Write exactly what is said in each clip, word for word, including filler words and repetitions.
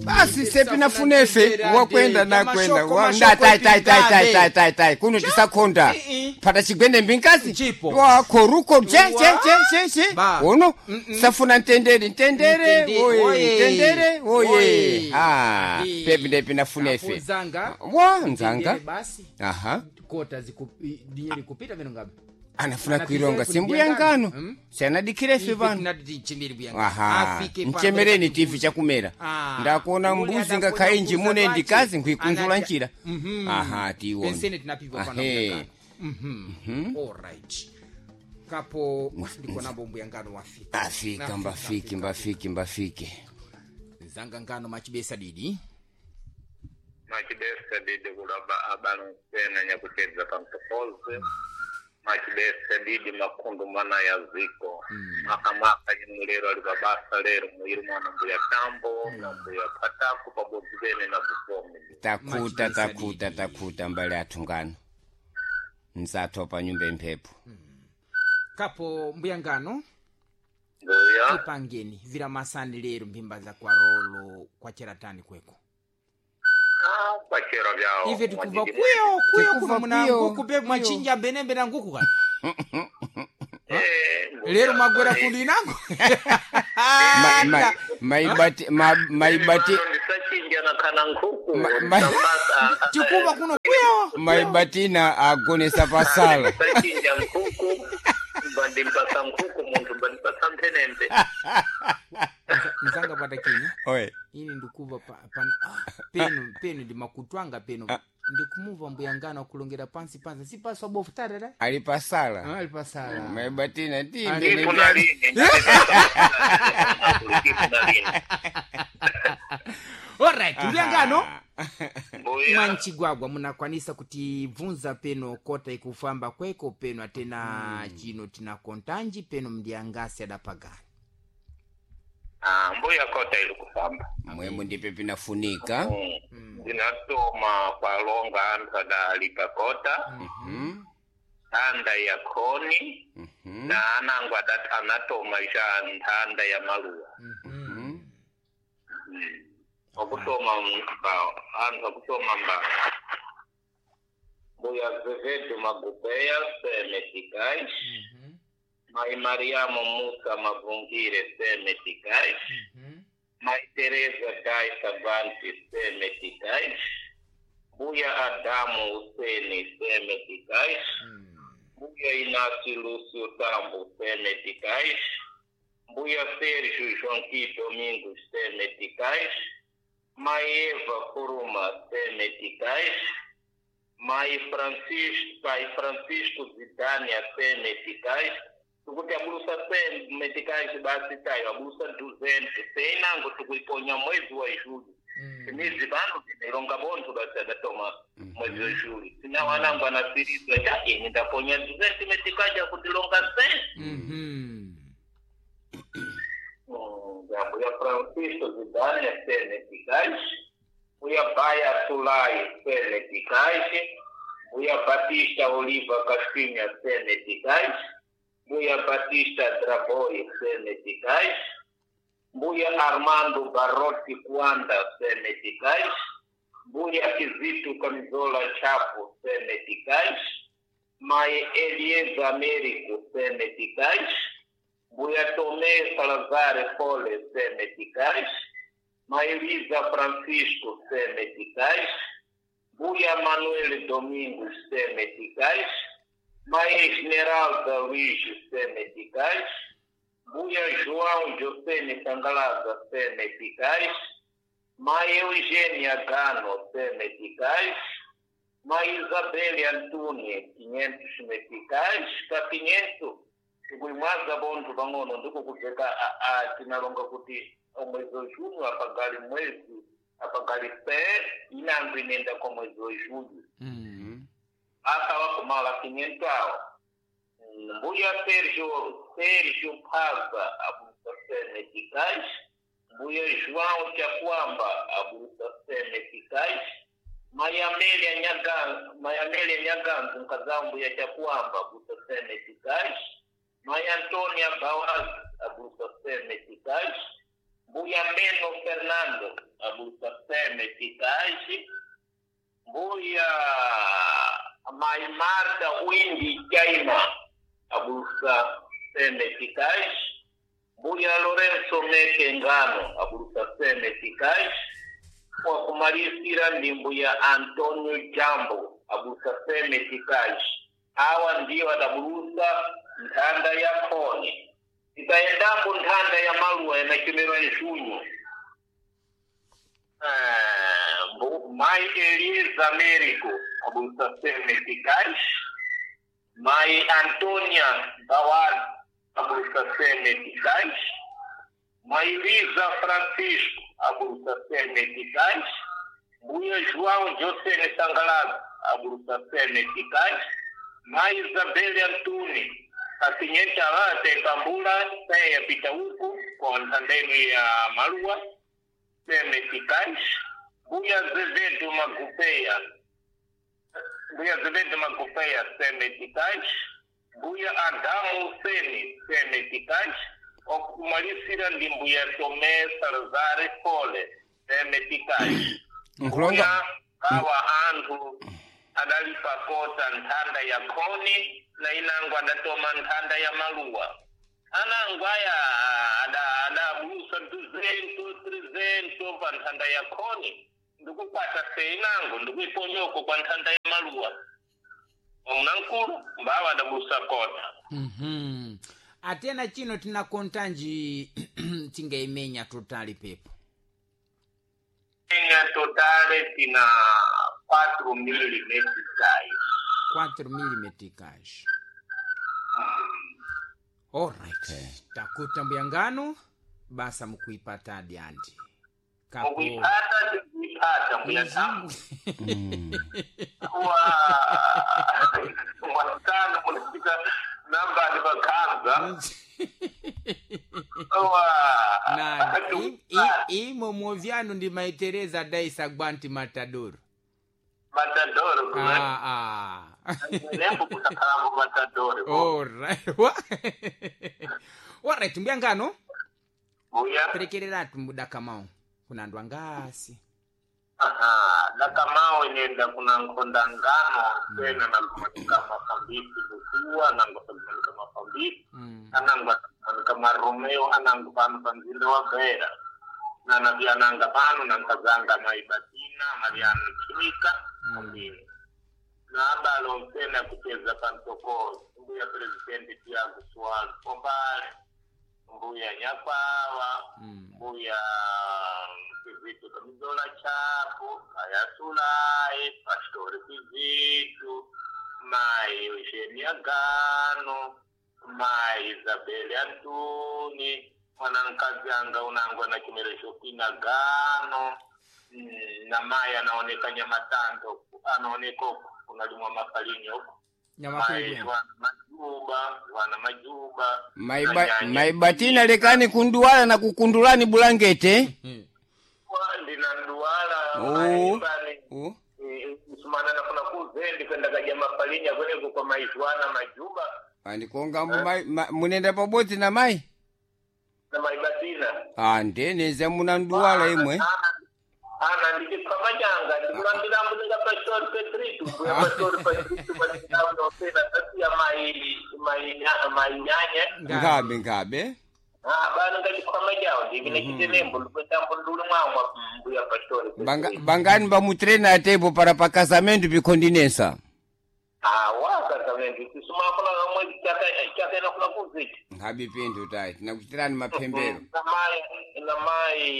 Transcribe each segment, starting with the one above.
basi sepi nafunefe wakwenda nakwenda wanda tai tai tai tai tai tai tai kuno tisakonda pata chigwende mbinkazi wa koruko je je je je ono safuna ntendere ntendere oye ntendere oye ah pepi ndepi nafunefe wa nzanga aha kota zikupita kupita vino ngapi anafuna kuironga simbu ya ngano hmm? Sana dikirefe bana aha nchemereni tifi chakumera ndakuona mbuzi nga kainji mune ndikazi nkuikunzula nchira aha tiwona pensene tinapigwa kwa ngano mhm alright kapo ndiko na bombu ya ngano wafika afika mbafiki mbafiki mbafiki zanga ngano machibesa didi machibesa didi kulaba abanu tena nyakuteza pamtofoze machibesa didi makundu mana ya ziko makamaka yimulero alibabasa lero muiri mwana mbuya tambo na mbuya pataku pabozibene na bufomi takuta takuta takuta mbali atungano nsato pa nyumba mpepo kapo mbuya ngano mbuya ipangeni vira masani lero mpimba za kwa rolo kwa cheratani kweko kwa chero vyao hivi tukuva kuyo kuyo kuva muna nguku pe machinja benembe na nguku kana lero magwera kundi nangu maibati maibati ndisachinja na kana nguku chikuva kuno kuyo maibati na agone sapasala ndisachinja nguku bandi mpasa nguku muntu bandi mpasa mpenembe nzanga pata kini oe ini ndikuva pa, pana ah, penu penu ndi makutwanga penu ah. Ndikumuva mbuya ngano kulongera pansi pansi si paswa bofu tarara ali pasala ah ali pasala maibatina ti ndene alright mbuya ngano manchi gwagwa munakwanisa kuti vunza peno kota ikufamba kweko peno atena hmm. Chino tina kontanji peno mdiangasi adapagana ah mbuya kota ilikufamba mwemu ndipe pinafunika mm. Zinatoma kwa longa anta lipa kota mhm anda ya koni mhm na anangwa data anatoma isha anda ya maluwa mhm okutoma mbao anda kutoma mbao mbuya zevedu magubeya semetikai mhm Mai Mariamo Musa Mavungire semetikai mhm Mai Teresa Kai Sabanti semetikai Buya Adamu Useni semetikai Buya Inasi Lucio Tambo semetikai Buya Sergio Jonki Domingo semetikai Mai Eva Kuruma semetikai Mai Francisco Pai Francisco Zidania semetikai tukuti abulusa sen medikai basi tayo abulusa duzentu senango tukuiponya mwezi wa shule mizi bano nironga bonto basi adatoma mwezi wa shule sina wanangu anasirizwa chake nitaponya duzentu medikai ya kudilonga sen mhm jambo ya Francisco Zidane ya medikai uya Baya Tulai medikai uya Batista Oliva Caspinha medikai Buya Batista Draboy semetikai Buya Armando Barotti Kwanda semetikai Buya Kizito Kamizola Chapo semetikai Mai Eliezer Americo semetikai Buya Tomé Salazar Pole semetikai Mai Liza Francisco semetikai Buya Manuel Domingos semetikai Mai Esmeralda Luiz semetikai Buya João José Tangalaza semetikai Mai Eugênia Gano semetikai Mai Isabelle Antônia quinhentos meticais ka quinhentos kuimaza bonto bangono ndiko kuteka a tinalonga kuti mwezi wa Juni apagali mwezi apagali pe inangu inenda kwa mwezi wa Juni mhm aka wako mala quinhentos Buya Sergio Sergio Paza abusa meticais Buya João Chakwamba abusa meticais Mayamelia Nyaga Mayamelia Nyaga mkazambu ya Chakwamba abusa meticais Maya Antonia Bawaz abusa meticais Mbuya Meno Fernando abusa Seme Tikaji, Mbuya Mai Marta Windy Jaima abusa Seme Tikaji, Mbuya Lorenzo Meke Ngano abusa Seme Tikaji, kwa kumalisira ni Mbuya Antonio Jambo abusa Seme Tikaji. Hawa ndio wataburusa ntanda ya Koni. Itaendambo ntanda ya Malwa na Kimero Nshunyu. Uh, Mai Eliza Americo abusa Seme Tikaji. Mai Antonia Bawad abusa Seme Tikaji. Mai Liza Francisco abusa Seme Tikaji. Mbuya João José Sangalaga abusa Seme Tikaji. Mai Isabelle Antuni asinyenta wate Kambula ya pita huku kwa ntandeni ya Marua Seme Tikaji. Mbuya Zevedo Magupea Mbuya Zevedo Magupea Seme Tikaji. Mbuya Adamu Seni Seme Tikaji. Okumalisira ndi Mbuya Tome Salazar Pole Seme Tikaji. Mbuya Kawa Andu adalipa kota ntanda ya Koni na inangwa datoma ntanda ya Malua. Anangwaya ada ada busa tuzento trizento pa ntanda ya Koni. Ndugu pata se inango ndugu iponyoko kwa ntanda ya Malua. Mnankuru mbawa da busa kota. Mhm. Atena chino tina kontanji tinge imenya totali pepo. Imenya totali tina quatro mil meticais. quatro mil meticais. Hmm. Alright. Okay. Takuta Mbuyangano basa mkuipata adiandi. Kapo. Mkuipata mkuipata Mbuyangano. Kwa mwatano mwanapika namba ni bakanza. Na imo moviano ndi maitereza daisa gwanti matadoro. Matadoro kwa ah ah nembo kutakambo Matadoro. Alright. Alright Mbuyangano. Oya. Perekerera tumuda kamao. Kuna ndwa ngasi. Aha, na kamao nyenda kuna nkonda ngano tena na lumatika mafambisi lukuwa na ngofalumatika mafambisi anangwa kama Romeo anangwa panu panzinde wa Vera na nabiananga panu na nkazanga Maibatina Mariano Chimika mbini na ambalo tena kucheza pantoko Mbuya Presidenti Tiago Suarez Pombale Mbuya Nyapawa Mbuya Kizitu Kamizola Chapo Ayatulae Pastori Kizitu Mai Eugenia Gano Mai Isabelle Antuni mwanankazi anga unangwa na Kimeresho Kina Gano na Mai anaoneka Nyamatando anaoneka unalimwa Mafalini huko Nyamakweli Majuba wana Majuba Maiba Maibatina lekani kunduala na kukundulani bulangete ndina nduala Maibani oh Usumana na kuna kuzendi kwenda kaja Mafalini kwene kwa Majuana Majuba andikonga mai munenda paboti na mai na Maibatina ah ndeneze munanduala imwe ana ndiki kama janga ndikulandira mbunga pastor Petritu kwa pastor Petritu kwa ndao pena tati ya mai mai mai nyanya ngabe ngabe ah bana ngati kama jao ndivine kitenembo lupetambo ndulu mwa Mbuya pastor Banga, bangani ba mutrena atebo para pa casamento bicondinensa ah wa casamento kisuma kuna mwe chaka chaka na kuna kuziti ngabe pendo tai nakutirani mapembero na mai na mai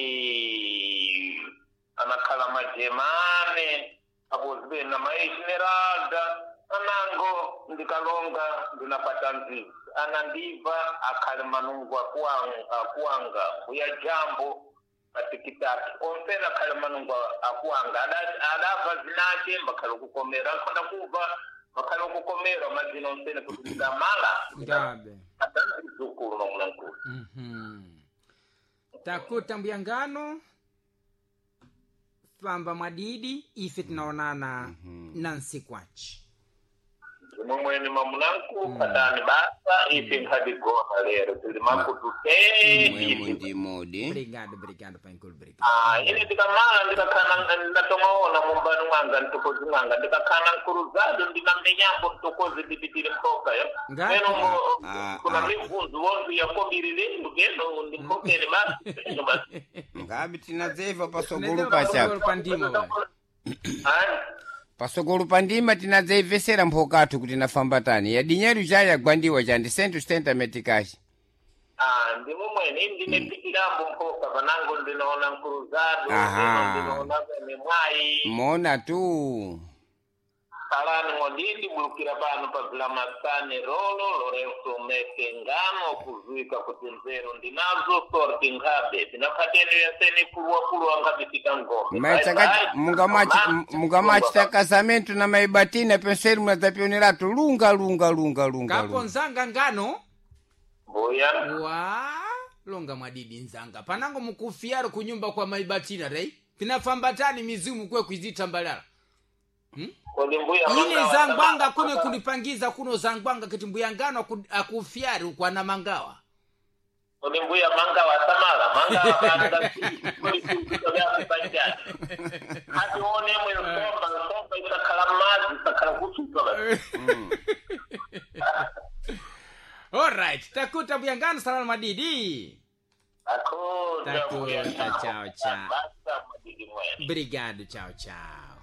anakala majemane abozbe na mai generalda anango ndikalonga ndinapata nzizi anandiva akalimanungwa kuanga kuanga uya jambo atikitaki onfena kalimanungwa akuanga adava zinache mbakalokukomera konda kuva bakalokukomera mazina onfena kutukamala ngabe atanzi zukuru no mnankuru mhm Takuta Mbuyangano famba madidi ife tunaonana mm -hmm. Nancy Kwachi mumweni mamunanku patani basa ipi ngadi gona lero tuli manku tutei mwemu ndi modi Obrigado, obrigado pankulu obrigado. ah ine ndikamala ndikakana ndatomaona mumbani mwanga ntokozi mwanga ndikakana nkuruzado ndinamenyambo ntokozi ndipitire mpoka yo eno kuna mivunzu wonzu yakobirire ndugendo ndimpokere basi ino basi ngabi tinadzeva pasogolo pacha pandima bwana. ah pasogolo pandima tinadzayivesera mpokathu kuti nafamba tani yadinyeru chaya gwandiwa chandi sentu stenta metikashi ah ndimo mwene ndine pikirambo mpoka panango ndinaona nkuruzado ndinaona memwai mona tu kalani ngondindi bulukira pano pavila masane rolo Lorenzo Meke ngano kuzuika kuti nzero ndinazo sorti ngabe tinapatene yenseni pulwa pulwa ngabisika ngombe maitsakati mungamachi mungamachita casamento na maibatina penseri mnadzapioneratu lunga lunga lunga lunga Kapo nzanga ngano boya wa longa mwadidi nzanga panango mukufiaro kunyumba kwa maibatina rei tinafamba tani mizimu kwe kuizitambalala hmm? Ine zangwanga kune kunipangiza kuno zangwanga kiti mbuyangano akufiari kwa na mangawa. Kone mbuya mangawa samara, mangawa kanda kuli kuliko vya kupanja. Hati one mwe somba, somba itakala mazi, itakala kuchuka basi. Alright, takuta mbuyangano salama madidi. Takuta mbuyangano. Takuta, ciao ciao. Basta madidi mwe. Obrigado, ciao ciao.